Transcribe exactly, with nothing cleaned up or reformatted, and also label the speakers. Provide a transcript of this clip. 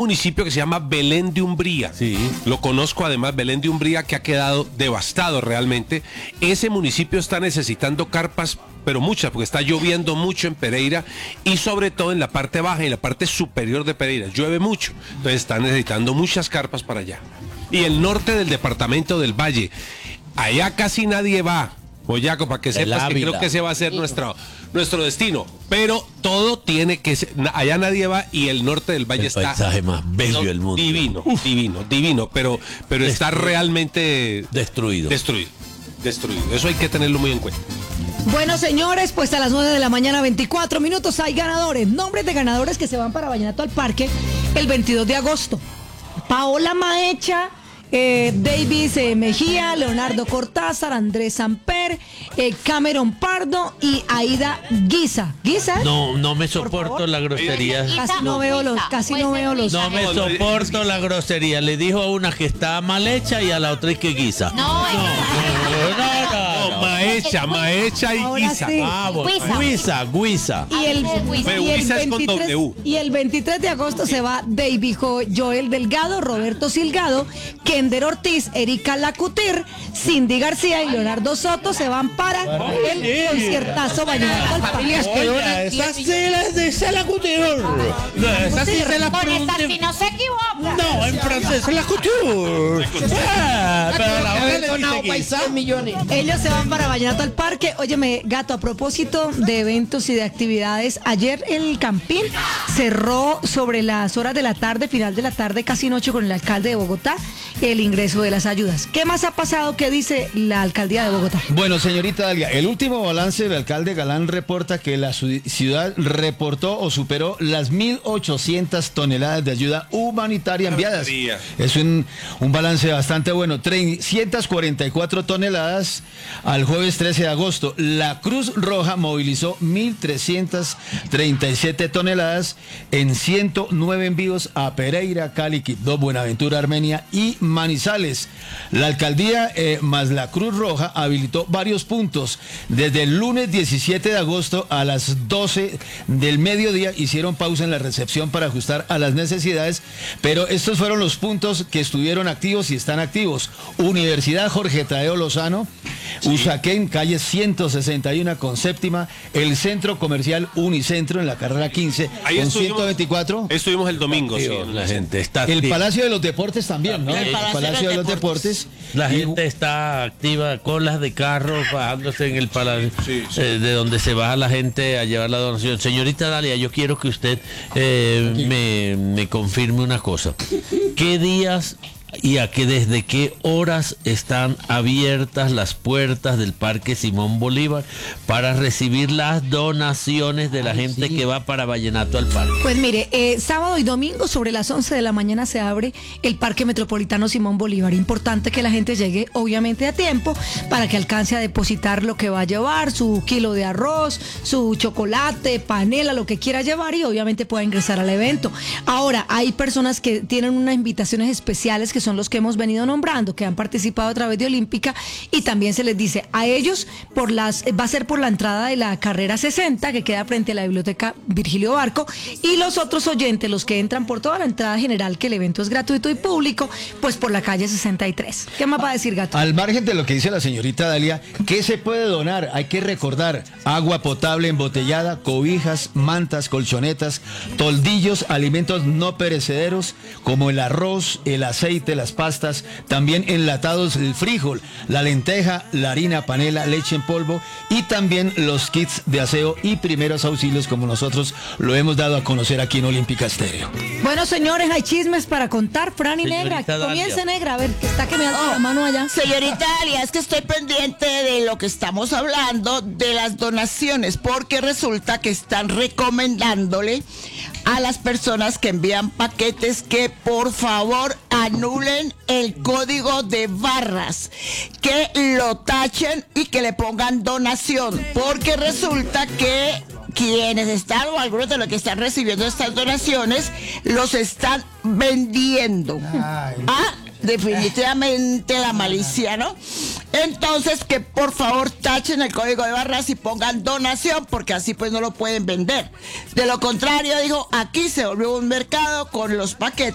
Speaker 1: municipio que se llama Belén de Umbría.
Speaker 2: Sí.
Speaker 1: Lo conozco además, Belén de Umbría, que ha quedado devastado realmente. Ese municipio está necesitando carpas, pero muchas, porque está lloviendo mucho en Pereira y sobre todo en la parte baja y la parte superior de Pereira. Llueve mucho, entonces está necesitando muchas carpas para allá. Y el norte del departamento del Valle, allá casi nadie va. Boyaco, para que sepas que creo que ese va a ser nuestro, nuestro destino. Pero todo tiene que ser, allá nadie va y el norte del Valle
Speaker 2: el
Speaker 1: está...
Speaker 2: El paisaje más bello del mundo.
Speaker 1: Divino, Uf. divino, divino, pero, pero está realmente...
Speaker 2: Destruido.
Speaker 1: Destruido, destruido. Eso hay que tenerlo muy en cuenta.
Speaker 3: Bueno, señores, pues a las nueve de la mañana, veinticuatro minutos, hay ganadores. Nombres de ganadores que se van para Vallenato al Parque el veintidós de agosto. Paola Maecha... Eh, Davis eh, Mejía, Leonardo Cortázar, Andrés Samper, eh, Cameron Pardo y Aida Guisa. ¿Guisa?
Speaker 2: No, no me soporto la grosería.
Speaker 3: Casi no veo los, casi no veo los.
Speaker 2: No me soporto la grosería. Le dijo a una que está mal hecha y a la otra es que guisa.
Speaker 4: No, no,
Speaker 2: no, no,
Speaker 1: no, Maecha, Maecha y Guisa.
Speaker 3: Sí.
Speaker 2: Ah, bueno. Guisa, Guisa.
Speaker 3: Y el,
Speaker 1: Pero
Speaker 3: y, el
Speaker 1: Guisa es con
Speaker 3: veintitrés,
Speaker 1: W.
Speaker 3: y el veintitrés de agosto se va David Joel Delgado, Roberto Silgado, Kender Ortiz, Erika Lacutir, Cindy García y Leonardo Soto se van para el conciertazo Vallenato al Parque.
Speaker 2: Esas sí las de Salacutir. No, esas sí se las
Speaker 4: Con esta
Speaker 2: pronuncian.
Speaker 4: sí no se equivoca.
Speaker 2: No, en francés se las couture. Ah, pero la otra le dice guisa.
Speaker 3: millones. Ellos se van para Vallenato al Parque. Óyeme, Gato, a propósito de eventos y de actividades, ayer el Campín cerró sobre las horas de la tarde, final de la tarde, casi noche, con el alcalde de Bogotá, el ingreso de las ayudas. ¿Qué más ha pasado? ¿Qué dice la alcaldía de Bogotá?
Speaker 5: Bueno, señorita Dalia, el último balance del alcalde Galán reporta que la ciudad reportó o superó las mil ochocientas toneladas de ayuda humanitaria enviadas. Es un, un balance bastante bueno. trescientas cuarenta y cuatro toneladas al jueves trece de agosto. La Cruz Roja movilizó mil trescientas treinta y siete toneladas en ciento nueve envíos a Pereira, Cali, Quibdó, Buenaventura, Armenia y Manizales. La alcaldía eh, más la Cruz Roja habilitó varios puntos. Desde el lunes diecisiete de agosto a las doce del mediodía hicieron pausa en la recepción para ajustar a las necesidades, pero estos fueron los puntos que estuvieron activos y están activos. Universidad Jorge Tadeo Lozano, sí. Usaquén, calle ciento sesenta y uno con séptima, el Centro Comercial Unicentro en la carrera quince
Speaker 1: Ahí
Speaker 5: con
Speaker 1: estuvimos,
Speaker 5: ciento veinticuatro.
Speaker 1: Estuvimos el domingo, sí,
Speaker 2: la gente está
Speaker 5: El
Speaker 2: activa.
Speaker 5: Palacio de los Deportes también, ¿no?
Speaker 2: El
Speaker 5: El
Speaker 2: Palacio,
Speaker 5: Palacio de los Deportes.
Speaker 2: La gente está activa, colas de carros bajándose en el palacio, sí, sí. Eh, de donde se baja la gente a llevar la donación. Señorita Dalia, yo quiero que usted eh, me, me confirme una cosa. ¿Qué días y a qué, desde qué horas están abiertas las puertas del Parque Simón Bolívar para recibir las donaciones de la Ay, gente sí. que va para Vallenato al Parque?
Speaker 3: Pues mire, eh, sábado y domingo sobre las once de la mañana se abre el Parque Metropolitano Simón Bolívar. Importante que la gente llegue obviamente a tiempo para que alcance a depositar lo que va a llevar, su kilo de arroz, su chocolate, panela, lo que quiera llevar, y obviamente pueda ingresar al evento. Ahora, hay personas que tienen unas invitaciones especiales que son los que hemos venido nombrando, que han participado a través de Olímpica, y también se les dice a ellos, por las va a ser por la entrada de la carrera sesenta, que queda frente a la biblioteca Virgilio Barco, y los otros oyentes, los que entran por toda la entrada general, que el evento es gratuito y público, pues por la calle sesenta y tres. ¿Qué más va a decir, Gato?
Speaker 5: Al margen de lo que dice la señorita Dalia, ¿qué se puede donar? Hay que recordar: agua potable embotellada, cobijas, mantas, colchonetas, toldillos, alimentos no perecederos como el arroz, el aceite, las pastas, también enlatados, el frijol, la lenteja, la harina, panela, leche en polvo, y también los kits de aseo y primeros auxilios, como nosotros lo hemos dado a conocer aquí en Olímpica Estéreo.
Speaker 3: Bueno, señores, hay chismes para contar. Fran y Negra, comience, Negra, a ver, que está que me da oh, la mano allá.
Speaker 6: Señorita Dalia, es que estoy pendiente de lo que estamos hablando de las donaciones, porque resulta que están recomendándole a las personas que envían paquetes que por favor anulen el código de barras, que lo tachen y que le pongan donación, porque resulta que quienes están o algunos de los que están recibiendo estas donaciones los están vendiendo. Ay. Ah, definitivamente la malicia, ¿no? Entonces, que por favor tachen el código de barras y pongan donación, porque así pues no lo pueden vender. De lo contrario, dijo, aquí se volvió un mercado con los paquetes